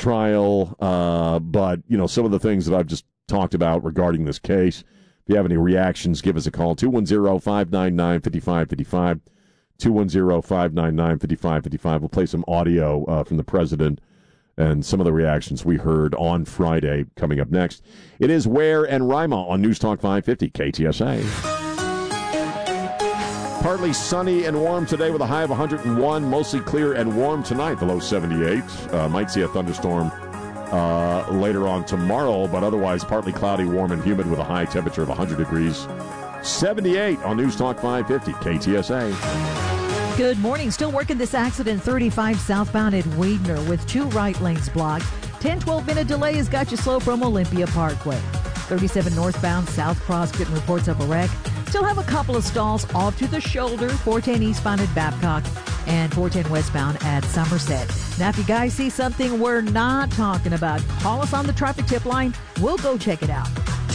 trial, but, some of the things that I've just talked about regarding this case, if you have any reactions, give us a call, 210-599-5555, 210-599-5555. We'll play some audio from the president and some of the reactions we heard on Friday coming up next. It is Ware and Rima on News Talk 550 KTSA. Partly sunny and warm today with a high of 101. Mostly clear and warm tonight, the low 78. Might see a thunderstorm later on tomorrow, but otherwise partly cloudy, warm, and humid with a high temperature of 100 degrees. 78 on News Talk 550 KTSA. Good morning. Still working this accident 35 southbound at Weidner with 2 right lanes blocked. 10-12 minute delay has got you slow from Olympia Parkway. 37 northbound South Cross getting reports of a wreck. Still have a couple of stalls off to the shoulder. 410 eastbound at Babcock and 410 westbound at Somerset. Now, if you guys see something we're not talking about, call us on the traffic tip line. We'll go check it out.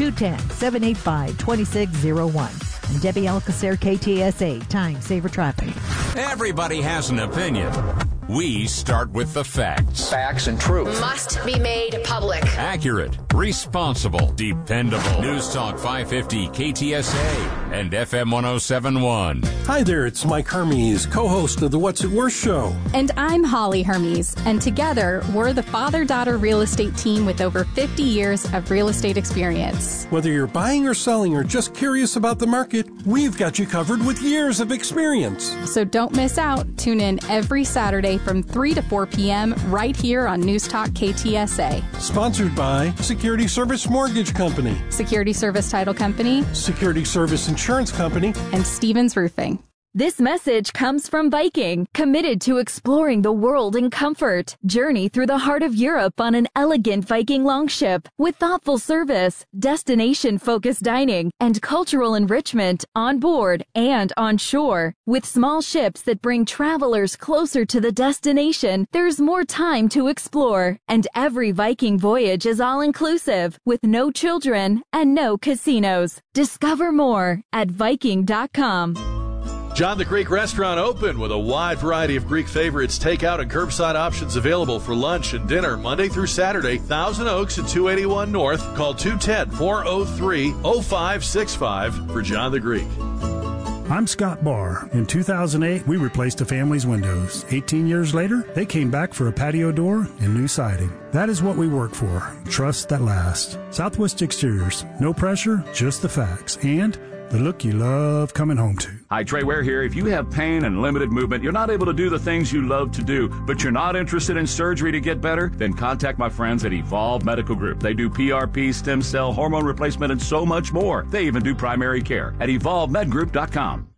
210-785-2601. And Debbie Alcacer, KTSA, Time Saver Traffic. Everybody has an opinion. We start with the facts. Facts and truth. Must be made public. Accurate, responsible, dependable. News Talk 550 KTSA and FM 1071. Hi there, it's Mike Hermes, co-host of the What's It Worth show. And I'm Holly Hermes, and together we're the father-daughter real estate team with over 50 years of real estate experience. Whether you're buying or selling or just curious about the market, we've got you covered with years of experience. So don't miss out. Tune in every Saturday from 3 to 4 p.m. right here on News Talk KTSA. Sponsored by Security Service Mortgage Company, Security Service Title Company, Security Service Insurance Company, and Stevens Roofing. This message comes from Viking, committed to exploring the world in comfort. Journey through the heart of Europe on an elegant Viking longship with thoughtful service, destination-focused dining, and cultural enrichment on board and on shore. With small ships that bring travelers closer to the destination, there's more time to explore. And every Viking voyage is all-inclusive, with no children and no casinos. Discover more at Viking.com. John the Greek Restaurant open with a wide variety of Greek favorites, takeout, and curbside options available for lunch and dinner Monday through Saturday. Thousand Oaks at 281 North. Call 210-403-0565 for John the Greek. I'm Scott Barr. In 2008, we replaced a family's windows. 18 years later, they came back for a patio door and new siding. That is what we work for. Trust that lasts. Southwest Exteriors. No pressure, just the facts. And the look you love coming home to. Hi, Trey Ware here. If you have pain and limited movement, you're not able to do the things you love to do, but you're not interested in surgery to get better, then contact my friends at Evolve Medical Group. They do PRP, stem cell, hormone replacement, and so much more. They even do primary care at EvolveMedGroup.com.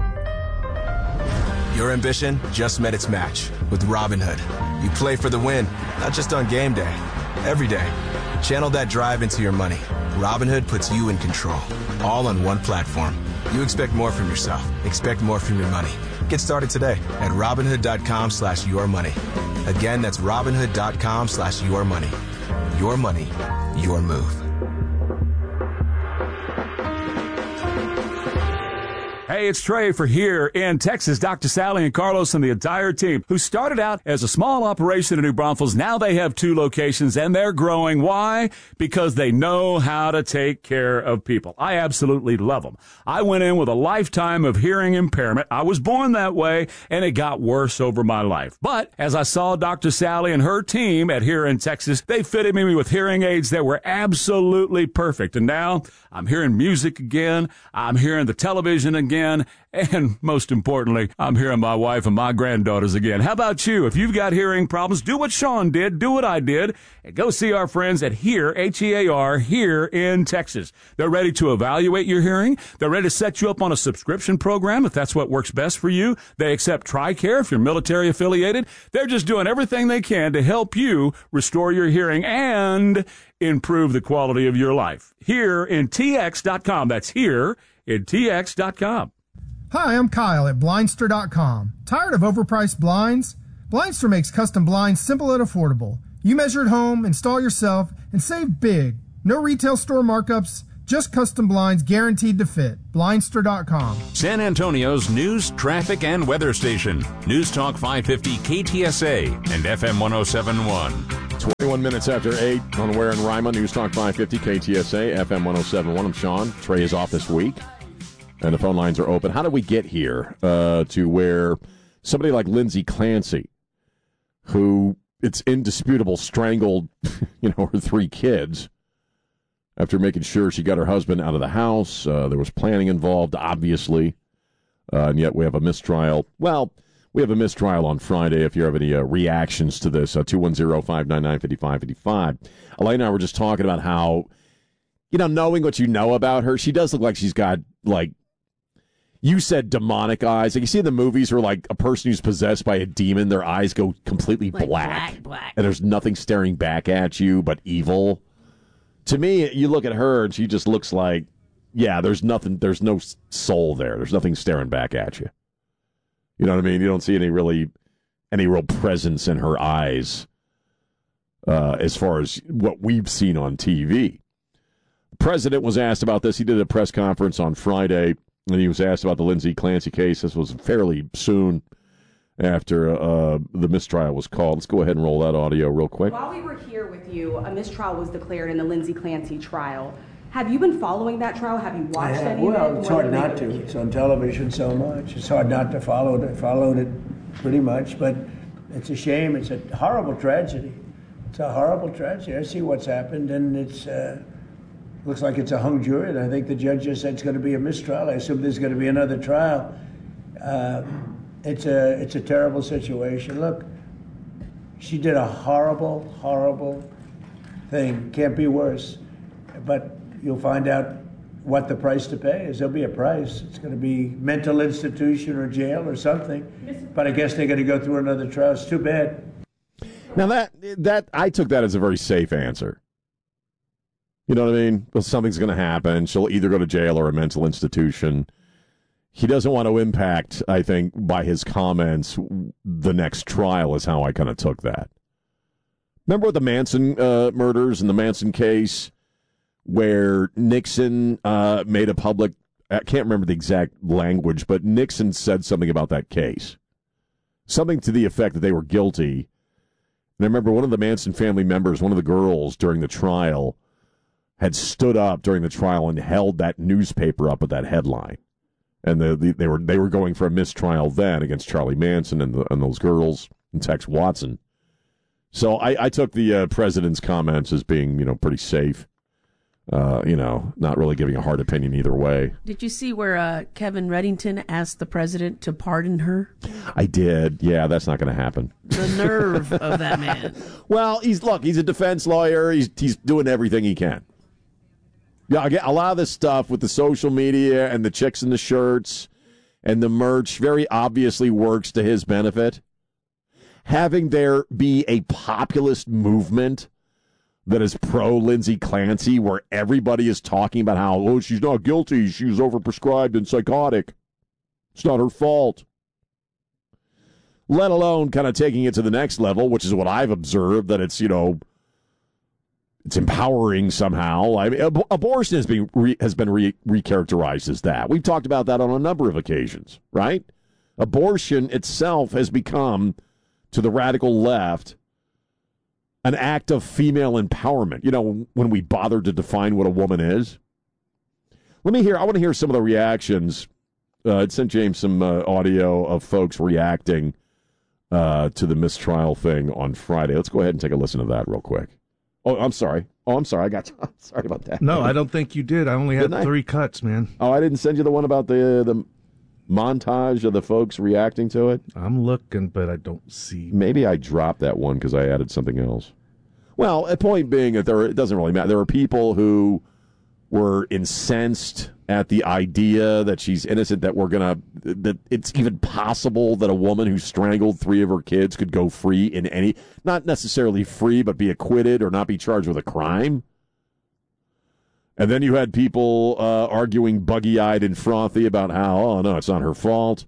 Your ambition just met its match with Robinhood. You play for the win, not just on game day, every day. Channel that drive into your money. Robinhood puts you in control, all on one platform. You expect more from yourself. Expect more from your money. Get started today at Robinhood.com/yourmoney. Again, that's Robinhood.com/yourmoney. Your money, your move. Hey, it's Trey for Here in Texas. Dr. Sally and Carlos and the entire team who started out as a small operation in New Braunfels. Now they have 2 locations and they're growing. Why? Because they know how to take care of people. I absolutely love them. I went in with a lifetime of hearing impairment. I was born that way and it got worse over my life. But as I saw Dr. Sally and her team at Here in Texas, they fitted me with hearing aids that were absolutely perfect. And now I'm hearing music again. I'm hearing the television again. And most importantly, I'm hearing my wife and my granddaughters again. How about you? If you've got hearing problems, do what Sean did, do what I did, and go see our friends at Here, H-E-A-R, Here in Texas. They're ready to evaluate your hearing. They're ready to set you up on a subscription program if that's what works best for you. They accept TRICARE if you're military affiliated. They're just doing everything they can to help you restore your hearing and improve the quality of your life. Here in TX.com. That's Here in TX.com. Hi, I'm Kyle at Blindster.com. Tired of overpriced blinds? Blindster makes custom blinds simple and affordable. You measure at home, install yourself, and save big. No retail store markups, just custom blinds guaranteed to fit. Blindster.com. San Antonio's news, traffic, and weather station. News Talk 550 KTSA and FM 1071. 21 minutes after 8 on Ware and Rima, News Talk 550, KTSA, FM 107.1. I'm Sean. Trey is off this week, and the phone lines are open. How did we get here to where somebody like Lindsay Clancy, who it's indisputable strangled, her 3 kids after making sure she got her husband out of the house? There was planning involved, obviously, and yet we have a mistrial. Well, we have a mistrial on Friday. If you have any reactions to this, 210-599-5555. Elaine and I were just talking about how, knowing what you know about her, she does look like she's got, you said demonic eyes. Like you see in the movies where, a person who's possessed by a demon, their eyes go completely black. And there's nothing staring back at you but evil. To me, you look at her and she just looks like, there's no soul there. There's nothing staring back at you. You know what I mean? You don't see any real presence in her eyes as far as what we've seen on TV. The president was asked about this. He did a press conference on Friday, and he was asked about the Lindsay Clancy case. This was fairly soon after the mistrial was called. Let's go ahead and roll that audio real quick. While we were here with you, a mistrial was declared in the Lindsay Clancy trial. Have you been following that trial? Have you watched any of it? Well, it's hard not to. It's on television so much. It's hard not to follow it. I followed it pretty much, but it's a shame. It's a horrible tragedy. It's a horrible tragedy. I see what's happened, and it's looks like it's a hung jury. And I think the judge just said it's going to be a mistrial. I assume there's going to be another trial. It's a terrible situation. Look, she did a horrible, horrible thing. Can't be worse. But you'll find out what the price to pay is. There'll be a price. It's going to be mental institution or jail or something. But I guess they're going to go through another trial. It's too bad. Now that I took that as a very safe answer. You know what I mean? Well, something's going to happen. She'll either go to jail or a mental institution. He doesn't want to impact, I think, by his comments, the next trial is how I kind of took that. Remember the Manson murders and the Manson case? Where Nixon made a public, I can't remember the exact language, but Nixon said something about that case. Something to the effect that they were guilty. And I remember one of the Manson family members, one of the girls during the trial, had stood up during the trial and held that newspaper up with that headline. And they were going for a mistrial then against Charlie Manson and those girls and Tex Watson. So I took the president's comments as being, pretty safe. Not really giving a hard opinion either way. Did you see where Kevin Reddington asked the president to pardon her? I did. Yeah, that's not going to happen. The nerve of that man. Well, he's a defense lawyer. He's doing everything he can. Yeah, a lot of this stuff with the social media and the chicks in the shirts and the merch very obviously works to his benefit. Having there be a populist movement that is pro-Lindsay Clancy, where everybody is talking about how, she's not guilty, she was overprescribed and psychotic. It's not her fault. Let alone kind of taking it to the next level, which is what I've observed, that it's, it's empowering somehow. I mean, abortion has been recharacterized as that. We've talked about that on a number of occasions, right? Abortion itself has become, to the radical left, an act of female empowerment, when we bother to define what a woman is. I want to hear some of the reactions. I sent James some audio of folks reacting to the mistrial thing on Friday. Let's go ahead and take a listen to that real quick. Oh, I'm sorry. I'm sorry about that. No, I don't think you did. I only had 3 cuts, man. Oh, I didn't send you the one about the montage of the folks reacting to it? I'm looking, but I don't see. Maybe I dropped that one because I added something else. Well, the point being that it doesn't really matter. There are people who were incensed at the idea that she's innocent, that it's even possible that a woman who strangled 3 of her kids could go free in any, not necessarily free, but be acquitted or not be charged with a crime. And then you had people arguing buggy-eyed and frothy about how, oh, no, it's not her fault.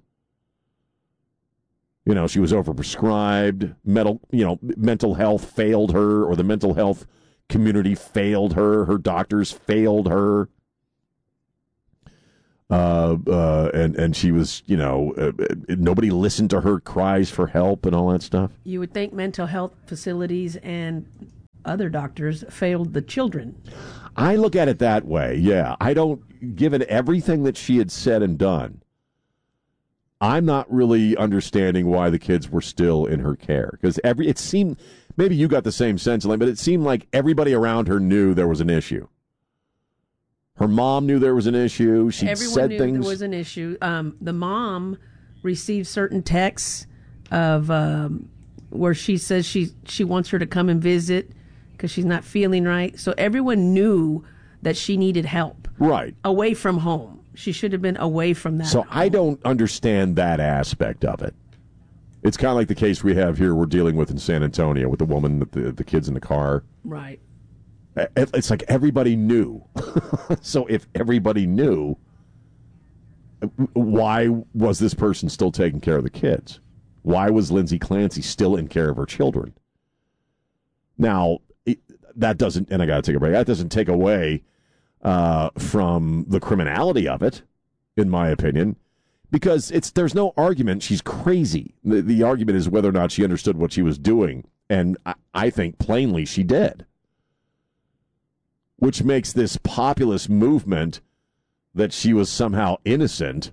She was overprescribed. Mental health failed her, or the mental health community failed her. Her doctors failed her. And she was, nobody listened to her cries for help and all that stuff. You would think mental health facilities and other doctors failed the children. I look at it that way, yeah. I don't, given everything that she had said and done, I'm not really understanding why the kids were still in her care. Because it seemed, maybe you got the same sense, but it seemed like everybody around her knew there was an issue. Her mom knew there was an issue. Everyone knew there was an issue. The mom received certain texts of where she says she wants her to come and visit because she's not feeling right. So everyone knew that she needed help. Right. Away from home. She should have been away from that. So home. I don't understand that aspect of it. It's kind of like the case we have here we're dealing with in San Antonio with the woman, the kids in the car. Right. It's like everybody knew. So if everybody knew, why was this person still taking care of the kids? Why was Lindsay Clancy still in care of her children? Now, that doesn't, and I got to take a break, that doesn't take away from the criminality of it, in my opinion, because there's no argument she's crazy. The argument is whether or not she understood what she was doing, and I think plainly she did. Which makes this populist movement that she was somehow innocent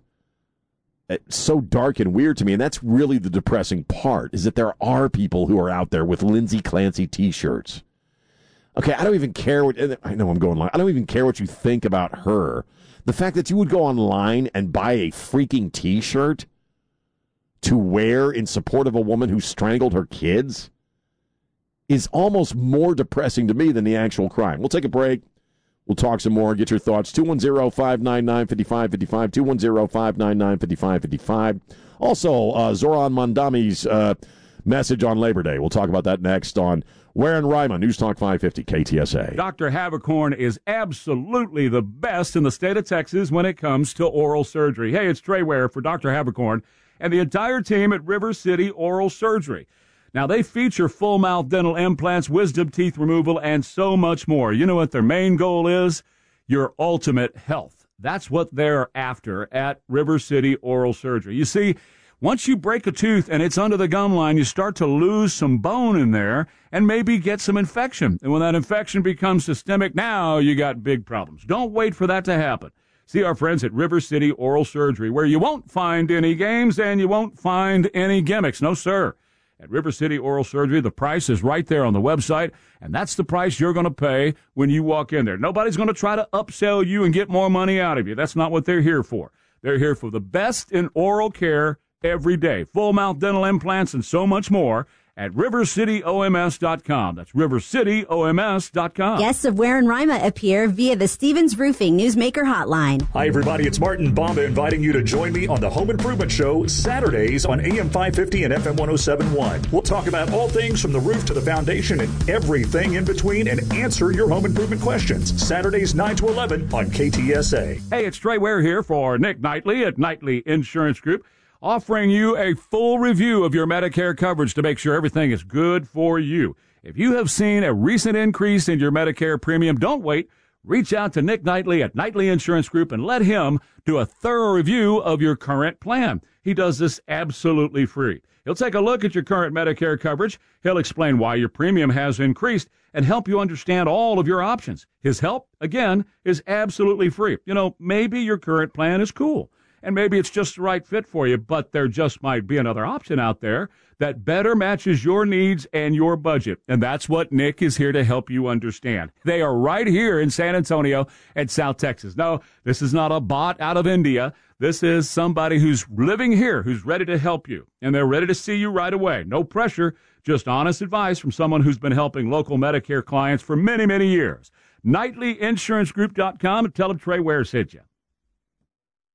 so dark and weird to me. And that's really the depressing part, is that there are people who are out there with Lindsay Clancy T-shirts. Okay, I don't even care what, I know I'm going long. I don't even care what you think about her. The fact that you would go online and buy a freaking T-shirt to wear in support of a woman who strangled her kids is almost more depressing to me than the actual crime. We'll take a break. We'll talk some more. Get your thoughts. 210-599-5555. 210-599-5555. Also, Zoran Mondami's message on Labor Day. We'll talk about that next on Ware and Ryman, News Talk 550 KTSA. Dr. Havercorn is absolutely the best in the state of Texas when it comes to oral surgery. Hey, it's Trey Ware for Dr. Havercorn and the entire team at River City Oral Surgery. Now, they feature full mouth dental implants, wisdom teeth removal, and so much more. You know what their main goal is? Your ultimate health. That's what they're after at River City Oral Surgery. You see, once you break a tooth and it's under the gum line, you start to lose some bone in there and maybe get some infection. And when that infection becomes systemic, now you got big problems. Don't wait for that to happen. See our friends at River City Oral Surgery, where you won't find any games and you won't find any gimmicks. No, sir. At River City Oral Surgery, the price is right there on the website, and that's the price you're going to pay when you walk in there. Nobody's going to try to upsell you and get more money out of you. That's not what they're here for. They're here for the best in oral care every day. Full mouth dental implants and so much more at rivercityoms.com. That's rivercityoms.com. Guests of Ware and Rima appear via the Stevens Roofing Newsmaker Hotline. Hi, everybody. It's Martin Bomba inviting you to join me on the Home Improvement Show Saturdays on AM 550 and FM 107.1. We'll talk about all things from the roof to the foundation and everything in between and answer your home improvement questions. Saturdays 9 to 11 on KTSA. Hey, it's Trey Ware here for Nick Knightley at Knightley Insurance Group, offering you a full review of your Medicare coverage to make sure everything is good for you. If you have seen a recent increase in your Medicare premium, don't wait. Reach out to Nick Knightley at Knightley Insurance Group and let him do a thorough review of your current plan. He does this absolutely free. He'll take a look at your current Medicare coverage. He'll explain why your premium has increased and help you understand all of your options. His help, again, is absolutely free. You know, maybe your current plan is cool, and maybe it's just the right fit for you, but there just might be another option out there that better matches your needs and your budget. And that's what Nick is here to help you understand. They are right here in San Antonio and South Texas. No, this is not a bot out of India. This is somebody who's living here, who's ready to help you. And they're ready to see you right away. No pressure, just honest advice from someone who's been helping local Medicare clients for many, many years. KnightlyInsuranceGroup.com and tell them Trey Ware sent you.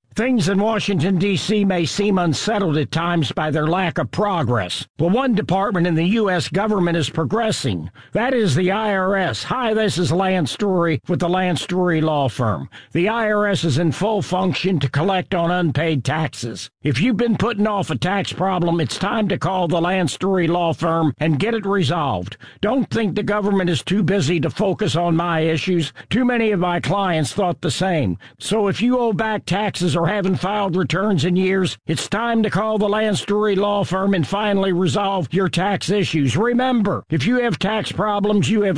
Things in Washington, D.C. may seem unsettled at times by their lack of progress. Well, one department in the U.S. government is progressing. That is the IRS. Hi, this is Lance Story with the Lance Story Law Firm. The IRS is in full function to collect on unpaid taxes. If you've been putting off a tax problem, it's time to call the Lance Story Law Firm and get it resolved. Don't think the government is too busy to focus on my issues. Too many of my clients thought the same. So if you owe back taxes or haven't filed returns in years, it's time to call the Lance Story Law Firm and finally resolve your tax issues. Remember, if you have tax problems, you have